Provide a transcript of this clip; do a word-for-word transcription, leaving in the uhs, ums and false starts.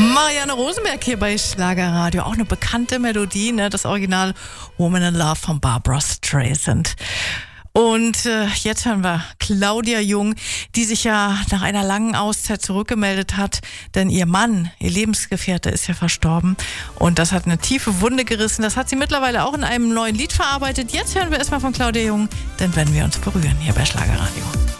Marianne Rosenberg hier bei Schlagerradio. Auch eine bekannte Melodie, ne? Das Original Woman in Love von Barbra Streisand. Und äh, jetzt hören wir Claudia Jung, die sich ja nach einer langen Auszeit zurückgemeldet hat, denn ihr Mann, ihr Lebensgefährte, ist ja verstorben. Und das hat eine tiefe Wunde gerissen. Das hat sie mittlerweile auch in einem neuen Lied verarbeitet. Jetzt hören wir erstmal von Claudia Jung, dann werden wir uns berühren hier bei Schlagerradio.